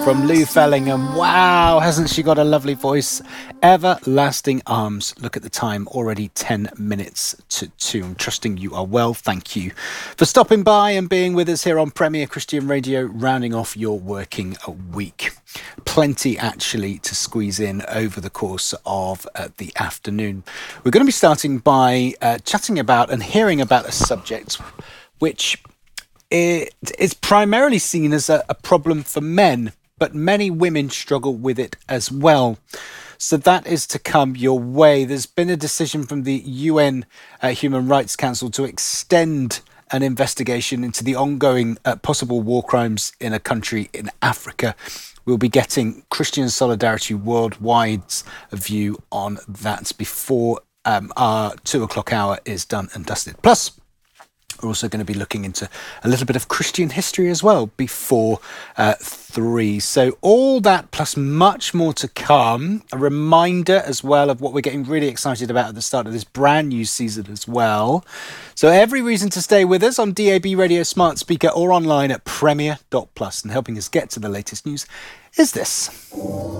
from Lou Fellingham. Wow, hasn't she got a lovely voice? Everlasting Arms. Look at the time, already 10 minutes to 2. I'm trusting you are well. Thank you for stopping by and being with us here on Premier Christian Radio, rounding off your working week. Plenty actually to squeeze in over the course of the afternoon. We're going to be starting by chatting about and hearing about a subject which is primarily seen as a problem for men, but many women struggle with it as well. So that is to come your way. There's been a decision from the UN Human Rights Council to extend an investigation into the ongoing possible war crimes in a country in Africa. We'll be getting Christian Solidarity Worldwide's view on that before our 2 o'clock hour is done and dusted. Plus, we're also going to be looking into a little bit of Christian history as well before 3. So all that plus much more to come. A reminder as well of what we're getting really excited about at the start of this brand new season as well. So every reason to stay with us on DAB Radio Smart Speaker or online at premier.plus. And helping us get to the latest news is this.